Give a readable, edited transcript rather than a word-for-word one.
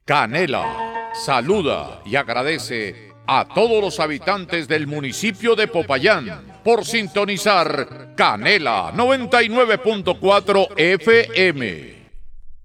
Canela saluda y agradece a todos los habitantes del municipio de Popayán por sintonizar Canela 99.4 FM.